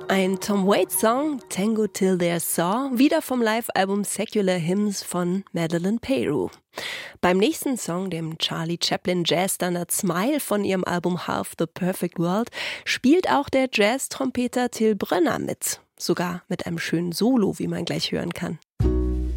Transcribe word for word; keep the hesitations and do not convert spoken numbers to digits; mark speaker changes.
Speaker 1: Ein Tom Waits-Song, Tango Till There's Saw, wieder vom Live-Album Secular Hymns von Madeleine Peyroux. Beim nächsten Song, dem Charlie Chaplin Jazz-Standard Smile von ihrem Album Half the Perfect World, spielt auch der Jazz-Trompeter Till Brönner mit. Sogar mit einem schönen Solo, wie man gleich hören kann.